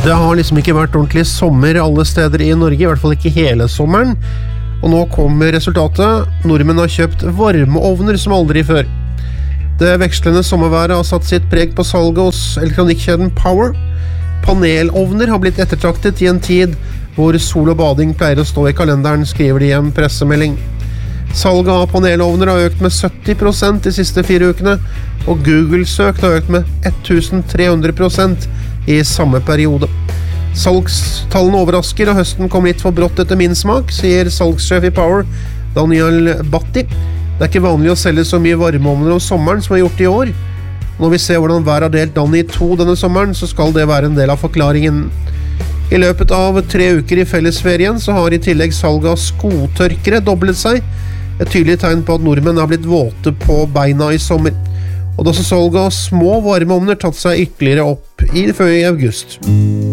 Det har liksom ikke vært ordentlig sommer alle steder i Norge, i hvert fall ikke hele sommeren. Og nå kommer resultatet. Nordmenn har kjøpt varmeovner som aldri før. Det vekslende sommerværet har satt sitt preg på salget hos elektronikkjeden Power. Panelovner har blitt ettertraktet i en tid hvor sol og bading pleier å stå i kalenderen, skriver de i en pressemelding. Salget av panelovner har økt med 70% de siste 4 ukene, og Google-søk har økt med 1300% i samme periode. Salgstallene overrasker, og høsten kom litt for brått etter min smak, sier salgssjef i Power, Daniel Batti. Det er ikke vanlig å selge så mye varmeovner om sommeren som er gjort i år. Når vi ser hvordan været har delt landet i 2 denne sommeren, så skal det være en del av forklaringen. I løpet av 3 uker i fellesferien så har i tillegg salget av skotørkere doblet seg, et tydelig tegn på at nordmenn har blitt våte på beina i sommer. Og da så salget av små varmeovner tatt seg ytterligere opp før i august.